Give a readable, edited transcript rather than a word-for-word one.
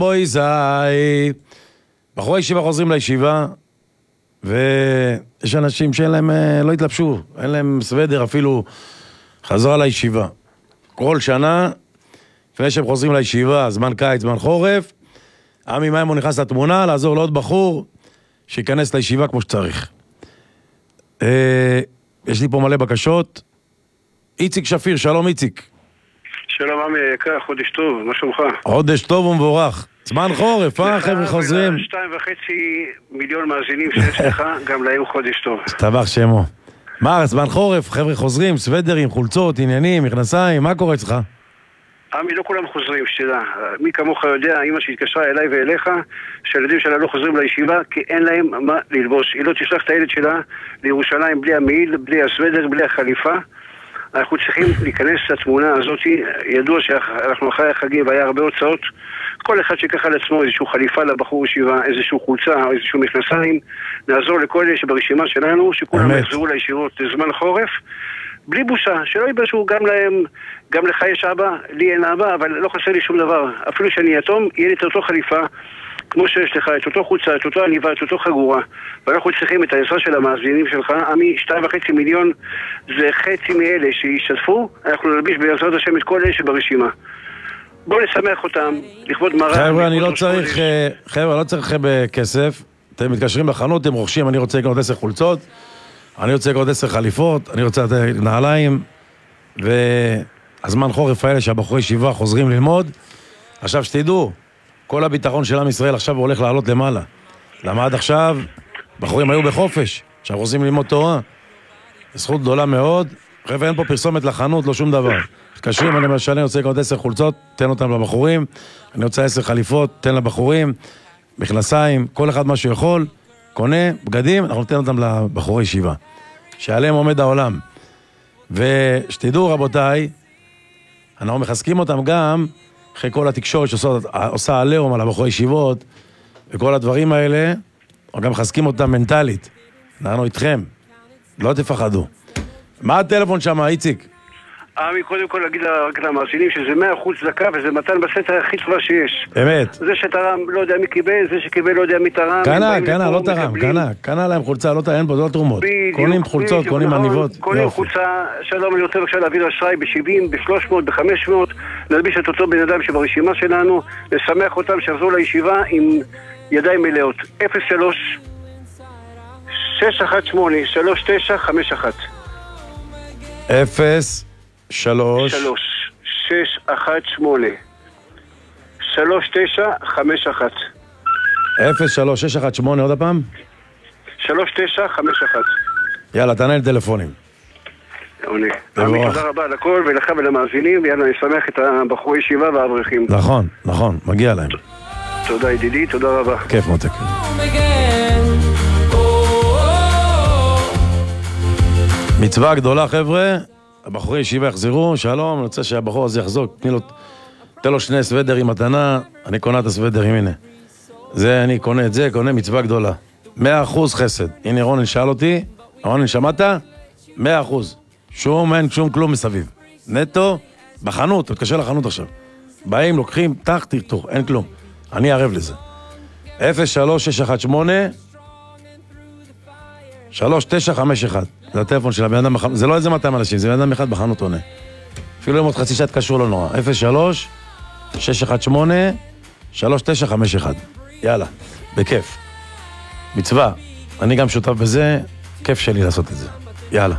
פויזאי. בחורי ישיבה חוזרים לישיבה, ויש אנשים שאין להם, לא התלבשו, אין להם סוודר אפילו חזרה לישיבה. כל שנה, לפני שהם חוזרים לישיבה, זמן קיץ, זמן חורף, עמי מימון נכנס לתמונה, לעזור לעוד בחור שיכנס לישיבה כמו שצריך. יש לי פה מלא בקשות. איציק שפיר, שלום איציק. שלום עמי יקר, חודש טוב, מה שלומך? חודש טוב ומבורך. זמן חורף, חבר'ה חוזרים. 2.5 מיליון מאזינים שיש לך, גם להם חודש טוב. תבח שמו. מה, זמן חורף, חבר'ה חוזרים, סוודרים, חולצות, עניינים, מכנסיים, מה קורה אצלך? עמי, לא כולם חוזרים, שתדע. מי כמוך יודע, אמא שהתקשרה אליי ואליך, שהילדים שלה לא חוזרים לישיבה, כי אין להם מה ללבוש. היא לא תשלח את הילד שלה לירושלים בלי המעיל, בלי הסוודר, בלי החליפה. אנחנו צריכים להיכנס לתמונה הזאת. ידוע שאנחנו אחרי החגים והיה הרבה הוצאות. כל אחד שיקח על עצמו איזשהו חליפה לבחור ישיבה, איזשהו חולצה או איזשהו מכנסיים, נעזור לכל אלה שברשימה שלנו, שכולם יחזרו לישיבות לזמן חורף, בלי בושה, שלא יבשו גם להם, גם לך יש אבא, לי אין אבא, אבל לא חסר לי שום דבר. אפילו שאני יתום, יהיה לי את אותו חליפה, כמו שיש לך, את אותו חולצה, את אותו עניבה, את אותו חגורה. ואנחנו צריכים את העזרה של המאזינים שלך. עמי, 2.5 מיליון זה חצי מאלה שישתתפו, אנחנו נלביש בעזרת השם את כל אלה שברשימה. בואו נשמח אותם, לכבוד מראה. חבר'ה, אני לא צריך, חבר'ה, לא צריך בכסף. אתם מתקשרים לחנות, אתם רוכשים, אני רוצה לקנות 10 חולצות, אני רוצה לקנות 10 חליפות, אני רוצה נעליים, והזמן חורף האלה שהבחורי ישיבה חוזרים ללמוד. עכשיו שתדעו, כל הביטחון של עם ישראל עכשיו הולך לעלות למעלה. למה עד עכשיו, בחורים היו בחופש, עכשיו חוזרים ללמוד תורה. זכות גדולה מאוד. חבר'ה, אין פה פרסומת לחנות, לא שום דבר. מתקשרים, אני משנה, אני רוצה לקנות 10 חולצות, תן אותם לבחורים, אני רוצה 10 חליפות, תן לבחורים, מכנסיים, כל אחד מה שיכול, קונה, בגדים, אנחנו ניתן אותם לבחורי ישיבה. שעליהם עומד העולם. ושתדעו רבותיי, אנחנו מחזקים אותם גם, אחרי כל התקשורת שעושה עליהם על הבחורי ישיבות, וכל הדברים האלה, גם מחזקים אותם מנטלית. אנחנו איתכם, לא תפחדו. מה הטלפון שם, איציק? עמי, קודם כל להגיד למאזינים שזה 100% צדקה, וזה מתן בסתר הכי טובה שיש. אמת. זה שתרם לא יודע מי קיבל, זה שקיבל לא יודע מי תרם. קנה, לא תרם, קנה להם חולצה, לא תרם, אין פה, זה לא תרומות. קונים חולצות, קונים עניבות. קונים חולצה, שלום, אני רוצה בבקשה להעביר אשראי ב-70, ב-300, ב-500, נלביש את אותו בן אדם שברשימה שלנו, לשמח אותם שיחזרו לישיבה עם ידיים מלאות. 03 618 3951 03 618 3951 03 618 עוד הפעם? 3951. יאללה, תענה לטלפונים. עונה. עמי, תודה רבה על הכל ולך ולמאזינים, ויאללה, אני שמח את הבחורי ישיבה והאברכים. נכון, נכון, מגיע להם. תודה ידידי, תודה רבה. כיף מותק. מצווה גדולה חבר'ה, הבחורי ישיבה יחזרו, שלום, אני רוצה שהבחור הזה יחזור, תן לו 2 סוודרים מתנה, אני קונה את הסוודרים, הנה. זה, אני קונה את זה, קונה מצווה גדולה. 100% חסד. הנה רונן שאל אותי, רונן שמעת? 100%. אין שום כלום מסביב. נטו, בחנות, תתקשר לחנות עכשיו. באים, לוקחים, תרתור, אין כלום. אני ערב לזה. 03-618 3951. זה הטלפון של הבן אדם בחנות, זה לא איזה 200 אנשים, זה בן אדם אחד בחנות עונה. אפילו אם עוד חצי שעה תקשרו לא נורא. 03-618-3951. יאללה, בכיף. מצווה, אני גם שותף בזה, כיף שלי לעשות את זה. יאללה.